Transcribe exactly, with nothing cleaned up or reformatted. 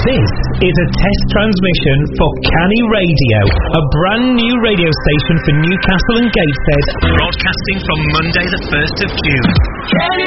This is a test transmission for Canny Radio, a brand new radio station for Newcastle and Gateshead, broadcasting from Monday the first of June. Canny